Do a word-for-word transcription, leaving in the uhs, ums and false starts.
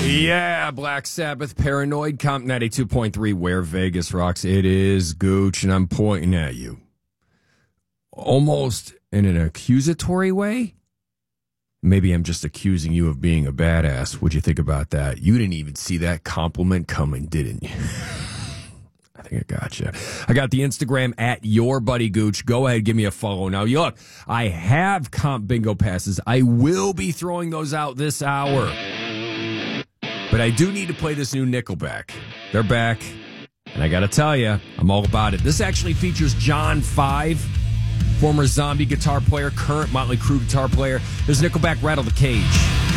Yeah, Black Sabbath, Paranoid, Comp ninety-two point three, where Vegas rocks. It is Gooch, and I'm pointing at you. Almost in an accusatory way. Maybe I'm just accusing you of being a badass. What'd you think about that? You didn't even see that compliment coming, didn't you? I think I got you. I got the Instagram at your buddy Gooch. Go ahead, give me a follow. Now, look, I have comp bingo passes. I will be throwing those out this hour. But I do need to play this new Nickelback. They're back. And I got to tell you, I'm all about it. This actually features John Five, former Zombie guitar player, current Motley Crue guitar player. There's Nickelback Rattle the Cage.